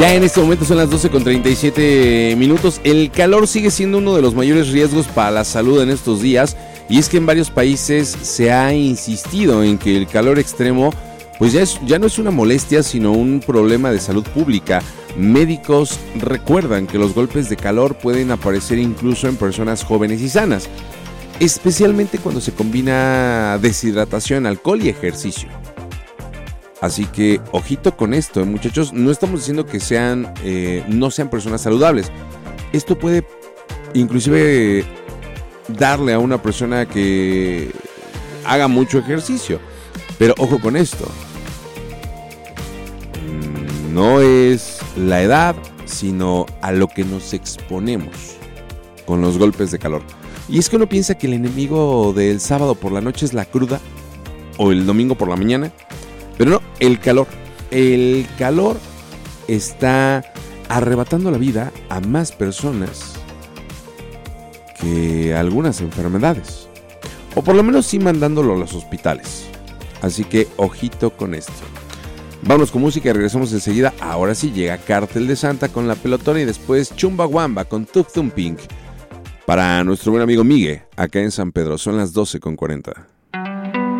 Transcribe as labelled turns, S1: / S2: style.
S1: Ya en este momento son las 12:37 minutos. El calor sigue siendo uno de los mayores riesgos para la salud en estos días, y es que en varios países se ha insistido en que el calor extremo pues ya no es una molestia, sino un problema de salud pública. Médicos recuerdan que los golpes de calor pueden aparecer incluso en personas jóvenes y sanas, especialmente cuando se combina deshidratación, alcohol y ejercicio. Así que ojito con esto, muchachos. No estamos diciendo que no sean personas saludables. Esto puede inclusive darle a una persona que haga mucho ejercicio. Pero ojo con esto. No es la edad, sino a lo que nos exponemos con los golpes de calor. Y es que uno piensa que el enemigo del sábado por la noche es la cruda o el domingo por la mañana. Pero no, el calor. El calor está arrebatando la vida a más personas que algunas enfermedades. O por lo menos sí mandándolo a los hospitales. Así que ojito con esto. Vamos con música y regresamos enseguida. Ahora sí llega Cártel de Santa con La Pelotona y después Chumbawamba con Tuk Tum Pink. Para nuestro buen amigo Migue, acá en San Pedro. Son las 12:40.